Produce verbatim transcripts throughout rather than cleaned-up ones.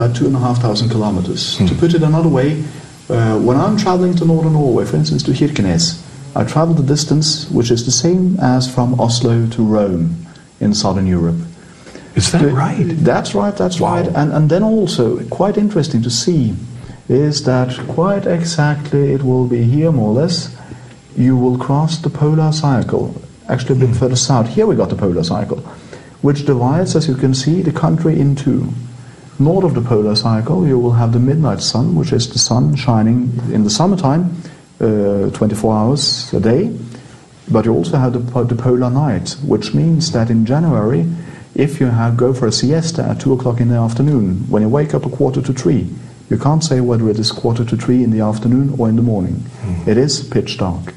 two and a half thousand kilometers. Hmm. To put it another way, uh, when I'm traveling to northern Norway, for instance to Kirkenes, I travel the distance which is the same as from Oslo to Rome in southern Europe. Is that The- right? That's right, that's Wow. right. And, and then also, quite interesting to see, is that quite exactly it will be here more or less, you will cross the polar cycle, actually a bit further south. Here we got the polar cycle, which divides, as you can see, the country in two. North of the polar cycle, you will have the midnight sun, which is the sun shining in the summertime, uh, twenty-four hours a day. But you also have the, po- the polar night, which means that in January, if you have go for a siesta at two o'clock in the afternoon, when you wake up a quarter to three, you can't say whether it is quarter to three in the afternoon or in the morning. Mm. It is pitch dark.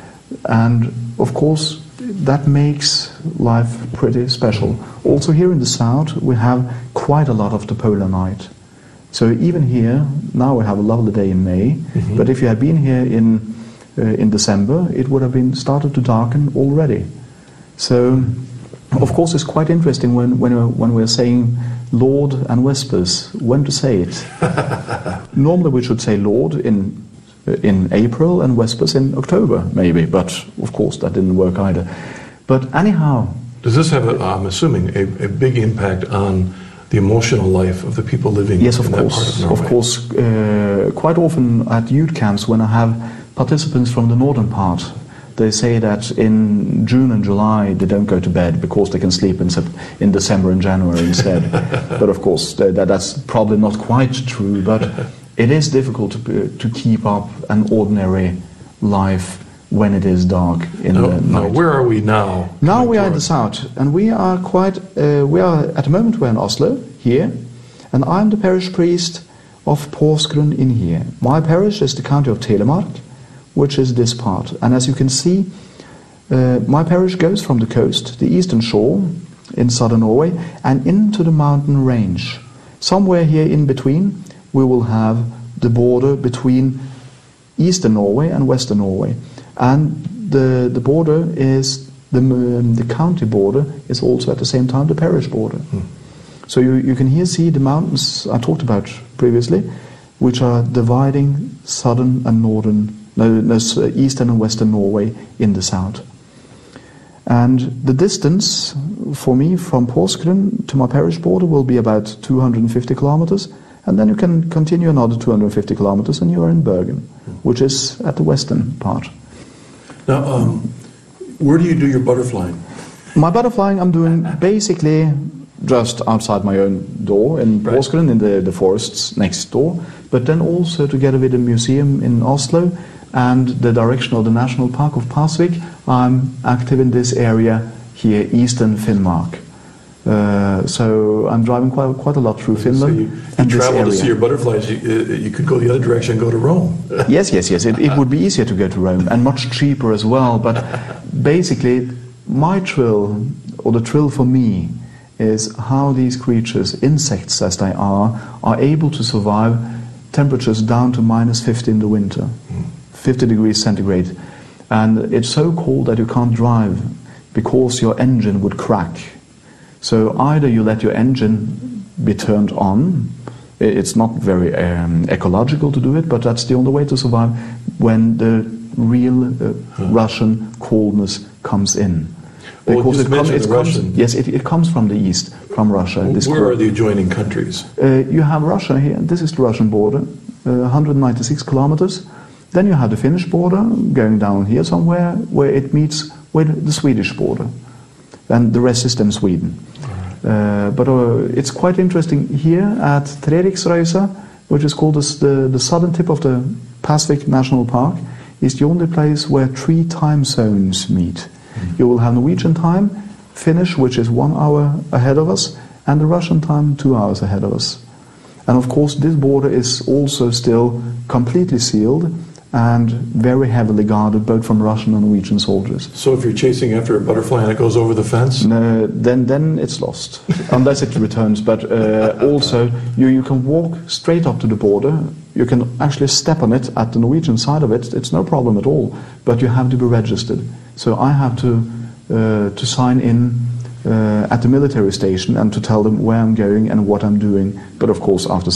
And of course, that makes life pretty special. Also here in the south, we have quite a lot of the polar night. So even here, now we have a lovely day in May, Mhm. but if you had been here in, uh, in December, it would have been started to darken already. So, of course, it's quite interesting when, when, we're, when we're saying Lord and Vespers, when to say it. Normally we should say Lord in in April and Vespers in October, maybe, but of course that didn't work either. But anyhow, Does this have, a, I'm assuming, a, a big impact on the emotional life of the people living yes, in of that course, part of Norway? of course. Uh, quite often at youth camps, when I have participants from the northern part, they say that in June and July they don't go to bed because they can sleep in, Sep- in December and January instead. But of course, that, that's probably not quite true. But it is difficult to, to keep up an ordinary life when it is dark in Now, the now, night. where are we now? Now coming we are in toward- the south, and we are quite. Uh, we are at the moment we're in Oslo here, and I'm the parish priest of Porsgrunn in here. My parish is the county of Telemark, which is this part. And as you can see, uh, my parish goes from the coast, the eastern shore in southern Norway, and into the mountain range. Somewhere here in between, we will have the border between eastern Norway and western Norway. And the, the border is, the, um, the county border is also at the same time the parish border. Hmm. So you, you can here see the mountains I talked about previously, which are dividing southern and northern, no, no, eastern and western Norway in the south. And the distance for me from Porsgrunn to my parish border will be about two hundred fifty kilometers, and then you can continue another two hundred fifty kilometers and you are in Bergen, which is at the western part. Now, um, where do you do your butterflying? My butterflying I'm doing basically just outside my own door in Right. Porsgrunn, in the, the forests next door, but then also together with the museum in Oslo and the direction of the National Park of Pasvik, I'm active in this area here, eastern Finnmark. Uh, so I'm driving quite quite a lot through So Finland you, you and this travel to see area. your butterflies. You, uh, you could go the other direction and go to Rome. Yes, yes, yes. It, it would be easier to go to Rome and much cheaper as well. But basically, my thrill, or the thrill for me, is how these creatures, insects as they are, are able to survive temperatures down to minus fifty in the winter, fifty degrees centigrade. And it's so cold that you can't drive because your engine would crack. So either you let your engine be turned on, i- it's not very um, ecological to do it, but that's the only way to survive when the real uh, Russian coldness comes in. Well, just it, mention it the comes, Russian. yes, it, it comes from the east, from Russia. this Where cold. are the adjoining countries? Uh, you have Russia here, this is the Russian border, uh, one hundred ninety-six kilometers. Then you have the Finnish border going down here somewhere where it meets with the Swedish border. And the rest is then Sweden. Uh, but uh, it's quite interesting here at Treriksrøysa, which is called as the, the southern tip of the Pasvik National Park, is the only place where three time zones meet. You will have Norwegian time, Finnish, which is one hour ahead of us, and the Russian time, two hours ahead of us. And of course, this border is also still completely sealed and very heavily guarded, both from Russian and Norwegian soldiers. So if you're chasing after a butterfly and it goes over the fence, No, then, then it's lost, unless it returns. But uh, also, you, you can walk straight up to the border. You can actually step on it at the Norwegian side of it. It's no problem at all. But you have to be registered. So I have to uh, to sign in uh, at the military station and to tell them where I'm going and what I'm doing, but of course after